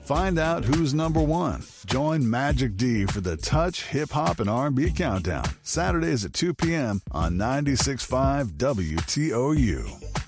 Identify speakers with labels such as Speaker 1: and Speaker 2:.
Speaker 1: Find out who's number one. Join Magic D for the Touch Hip Hop and R&B Countdown. Saturdays at 2 p.m. on 96.5 WTOU.